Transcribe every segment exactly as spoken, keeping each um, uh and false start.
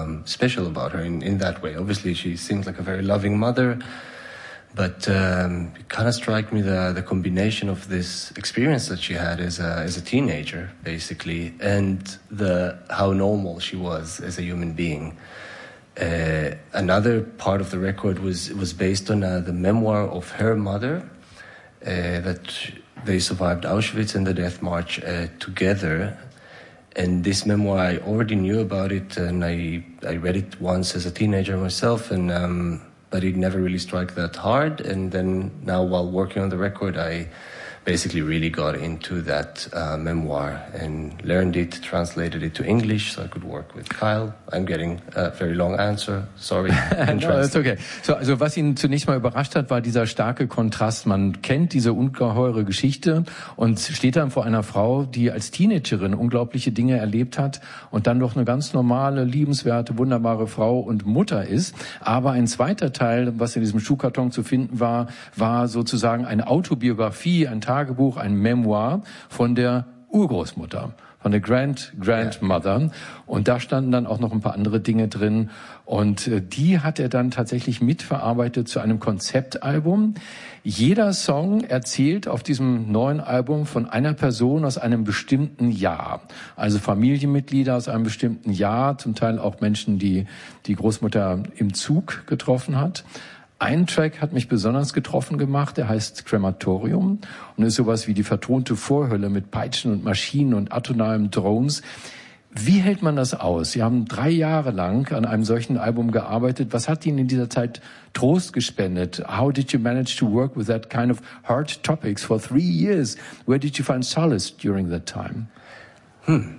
um, special about her in, in that way. Obviously, she seems like a very loving mother, but um, it kind of struck me the the combination of this experience that she had as a as a teenager, basically, and the how normal she was as a human being. Uh, another part of the record was was based on uh, the memoir of her mother, uh, that they survived Auschwitz and the Death March uh, together. And this memoir, I already knew about it, and I I read it once as a teenager myself, and um, but it never really struck that hard. And then now, while working on the record, I basically really got into that uh, memoir and learned it, translated it to English so I could work with Kyle. I'm getting a very long answer, sorry. No, that's okay. So, also was ihn zunächst mal überrascht hat, war dieser starke Kontrast. Man kennt diese ungeheure Geschichte und steht dann vor einer Frau, die als Teenagerin unglaubliche Dinge erlebt hat und dann doch eine ganz normale, liebenswerte, wunderbare Frau und Mutter ist. Aber ein zweiter Teil, was in diesem Schuhkarton zu finden war, war sozusagen eine Autobiografie, ein Tagebuch, ein Memoir von der Urgroßmutter, von der Grand-Grandmother. Ja. Und da standen dann auch noch ein paar andere Dinge drin. Und die hat er dann tatsächlich mitverarbeitet zu einem Konzeptalbum. Jeder Song erzählt auf diesem neuen Album von einer Person aus einem bestimmten Jahr. Also Familienmitglieder aus einem bestimmten Jahr, zum Teil auch Menschen, die die Großmutter im Zug getroffen hat. Ein Track hat mich besonders getroffen gemacht, der heißt Crematorium und ist sowas wie die vertonte Vorhölle mit Peitschen und Maschinen und atonalen Drones. Wie hält man das aus? Sie haben drei Jahre lang an einem solchen Album gearbeitet. Was hat Ihnen in dieser Zeit Trost gespendet? How did you manage to work with that kind of hard topics for three years? Where did you find solace during that time? Hmm.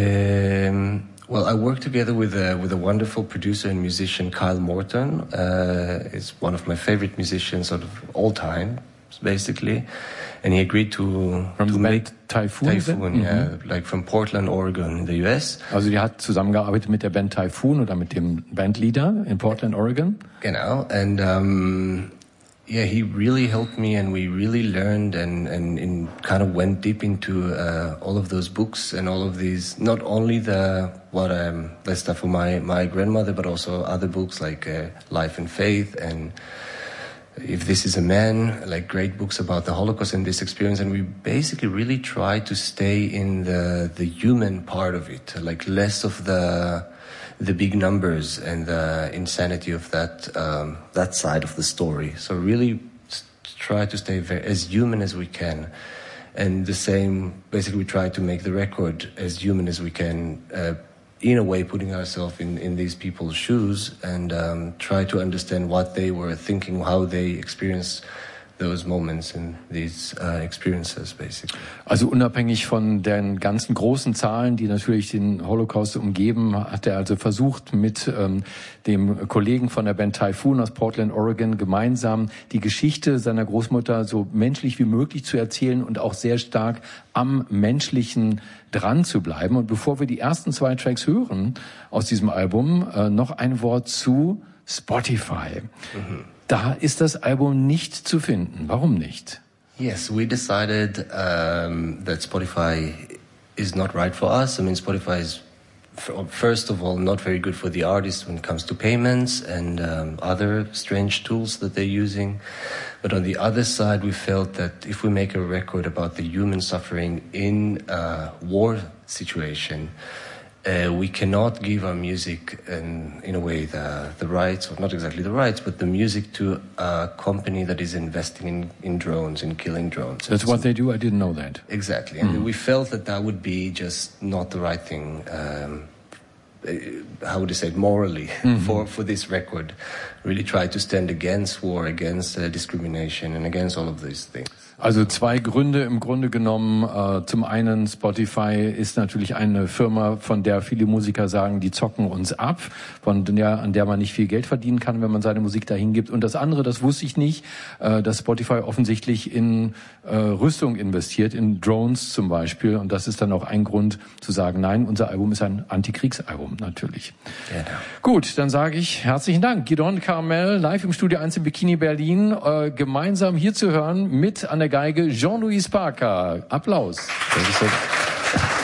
Um Well, I work together with a, with a wonderful producer and musician, Kyle Morton. Uh, he's one of my favorite musicians sort of all time, basically. And he agreed to, from to the make Typhoon, Typhoon, yeah, mm-hmm. like from Portland, Oregon in the U S. Also die hat zusammengearbeitet mit der Band Typhoon oder mit dem Bandleader in Portland, Oregon. Genau. And um, yeah, he really helped me, and we really learned and, and, and kind of went deep into uh, all of those books and all of these, not only the what um, the stuff for my, my grandmother, but also other books like uh, Life and Faith and If This Is a Man, like great books about the Holocaust and this experience. And we basically really try to stay in the, the human part of it, like less of the the big numbers and the insanity of that um, that side of the story. So really try to stay very, as human as we can. And the same, basically we try to make the record as human as we can, uh, in a way putting ourselves in, in these people's shoes and um, try to understand what they were thinking, how they experienced those moments and these uh, experiences, basically. Also unabhängig von den ganzen großen Zahlen, die natürlich den Holocaust umgeben, hat er also versucht, mit ähm, dem Kollegen von der Band Typhoon aus Portland, Oregon, gemeinsam die Geschichte seiner Großmutter so menschlich wie möglich zu erzählen und auch sehr stark am Menschlichen dran zu bleiben. Und bevor wir die ersten zwei Tracks hören aus diesem Album, äh, noch ein Wort zu Spotify. Mhm. Da ist das Album nicht zu finden. Warum nicht? Yes, we decided um, that Spotify is not right for us. I mean, Spotify is, first of all, not very good for the artists when it comes to payments and um, other strange tools that they're using. But on the other side, we felt that if we make a record about the human suffering in a war situation, Uh, we cannot give our music, in, in a way, the, the rights, or not exactly the rights, but the music to a company that is investing in, in drones, in killing drones. That's what they do? I didn't know that. Exactly. And mm. we felt that that would be just not the right thing, um, how would you say it, morally, mm-hmm. for, for this record. Really try to stand against war, against uh, discrimination, and against all of these things. Also zwei Gründe im Grunde genommen. Äh, zum einen, Spotify ist natürlich eine Firma, von der viele Musiker sagen, die zocken uns ab, von der, an der man nicht viel Geld verdienen kann, wenn man seine Musik dahin gibt. Und das andere, das wusste ich nicht, äh, dass Spotify offensichtlich in äh, Rüstung investiert, in Drones zum Beispiel. Und das ist dann auch ein Grund zu sagen, nein, unser Album ist ein Antikriegsalbum, natürlich. Genau. Gut, dann sage ich herzlichen Dank. Gidon Carmel, live im Studio eins in Bikini Berlin, äh, gemeinsam hier zu hören mit an der Geige Jean-Louis Parker. Applaus.